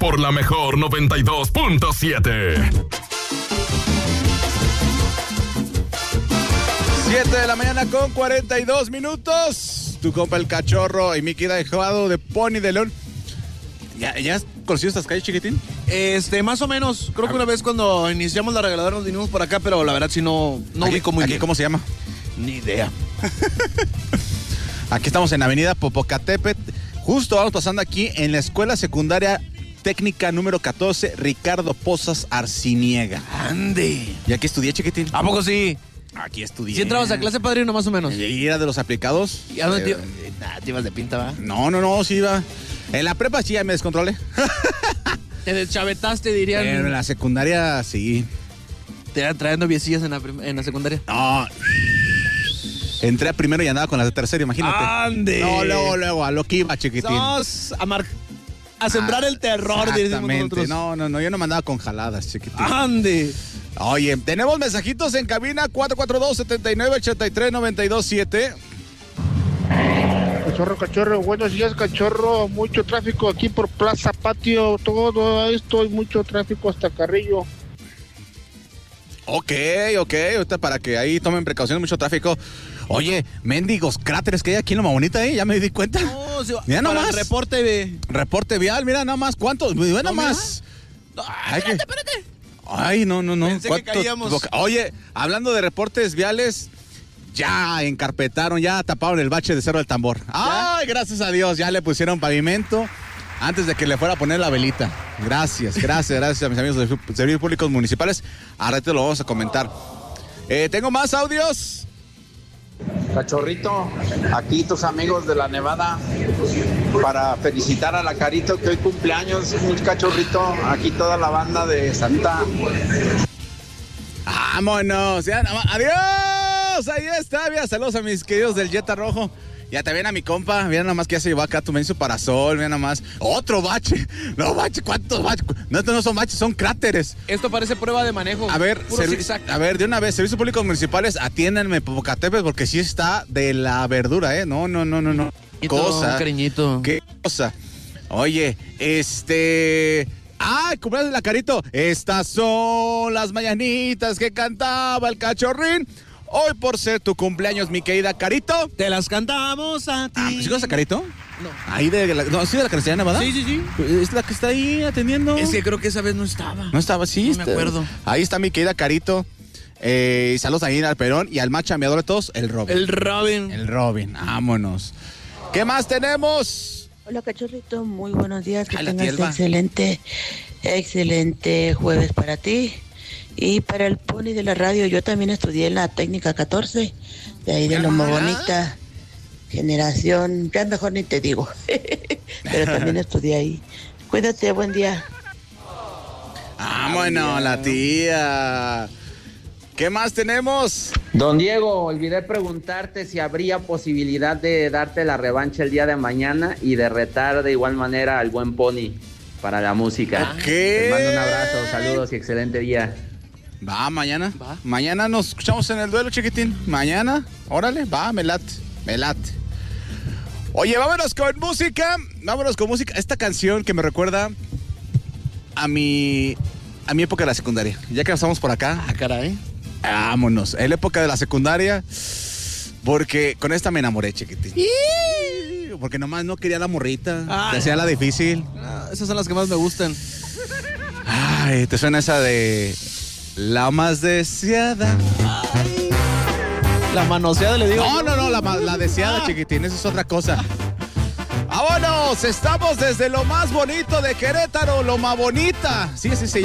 por la mejor 92.7. 7 de la mañana con 42 minutos. Tu compa el Cachorro y mi querida dejado de Pony de León. ¿Ya has conocido estas calles, chiquitín? Más o menos. Creo que una vez cuando iniciamos la regaladora nos vinimos por acá, pero la verdad sí no ubico muy bien. ¿Cómo se llama? Ni idea. Aquí estamos en Avenida Popocatépetl. Justo vamos pasando aquí en la Escuela Secundaria Técnica número 14, Ricardo Pozas Arciniega. ¡Ande! ¿Y aquí estudié, chiquitín? ¿A poco sí? Aquí estudié. ¿Sí entrabas a clase, padrino, más o menos? ¿Y era de los aplicados? ¿Y a dónde te ibas de pinta, va? No, sí iba. En la prepa sí ya me descontrolé. Te deschavetaste, dirían. Pero en la secundaria sí. ¿Te iban trayendo viecillas en la secundaria? No. Entré a primero y andaba con las de tercero, imagínate. ¡Ande! No, luego, a lo que iba, chiquitín. Sos a sembrar el terror, diríamos nosotros. No, yo no me andaba con jaladas, chiquitín. ¡Ande! Oye, tenemos mensajitos en cabina 442-7983-927. Cachorro, buenos días, Cachorro. Mucho tráfico aquí por Plaza Patio, todo esto, hay mucho tráfico hasta Carrillo. Ok, ahorita para que ahí tomen precaución, mucho tráfico. Oye, mendigos cráteres que hay aquí en Loma Bonita, ya me di cuenta. No, mira para nomás. el reporte Vial, mira nada más, ¿cuántos? Mira nomás. Espérate. Ay, no. Pensé que caíamos. Oye, hablando de reportes viales, ya encarpetaron, ya taparon el bache de Cerro del Tambor. ¿Ya? Ay, gracias a Dios, ya le pusieron pavimento antes de que le fuera a poner la velita. Gracias a mis amigos de Servicios Públicos Municipales. Ahora te lo vamos a comentar. Tengo más audios. Cachorrito, aquí tus amigos de la Nevada para felicitar a la Carito que hoy cumpleaños, un cachorrito, aquí toda la banda de Santa. Vámonos, ya, adiós, ahí está, mira, saludos a mis queridos del Jetta Rojo. Ya también a mi compa, mira nada más que ya se llevó acá tu menso parasol, mira nada más. Otro bache, ¿cuántos baches? No, estos no son baches, son cráteres. Esto parece prueba de manejo. A ver, de una vez, Servicios Públicos Municipales, atiéndanme Popocatépetl porque sí está de la verdura, ¿eh? No. Cariñito. Qué cosa. Oye, ¡ay, cumpleaños de la Carito! Estas son las mañanitas que cantaba el Cachorrín. Hoy por ser tu cumpleaños, mi querida Carito. Te las cantamos a ti. ¿Sí conoces a Carito? No. Ahí ¿sí de la Cristiana Nevada? Sí. Es la que está ahí atendiendo. Es que creo que esa vez no estaba. No estaba, sí. No me acuerdo. Ahí está mi querida Carito. Saludos ahí al Perón y al más chambeador de todos, el Robin. El Robin, vámonos. ¿Qué más tenemos? Hola, Cachorrito, muy buenos días. Que Hola, tengas tía excelente jueves para ti. Y para el Pony de la radio, yo también estudié en la técnica 14, de ahí de Loma Bonita, generación, ya mejor ni te digo, pero también estudié ahí. Cuídate, buen día. Vámonos, la tía. ¿Qué más tenemos? Don Diego, olvidé preguntarte si habría posibilidad de darte la revancha el día de mañana y de retar de igual manera al buen Pony para la música. ¿Qué? Te mando un abrazo, saludos y excelente día. Va, mañana. Mañana nos escuchamos en el duelo, chiquitín. Mañana, órale, va, me late. Oye, vámonos con música. Esta canción que me recuerda a mi época de la secundaria. Ya que estamos por acá. Ah, caray. Vámonos. En la época de la secundaria, porque con esta me enamoré, chiquitín. Porque nomás no quería la morrita. Te hacía la difícil. Esas son las que más me gustan. Ay, ¿te suena esa de la más deseada? Ay. La manoseada le digo. No, la deseada, chiquitín, eso es otra cosa. ¡Vámonos! Estamos desde lo más bonito de Querétaro, Loma Bonita. Sí, así se llama.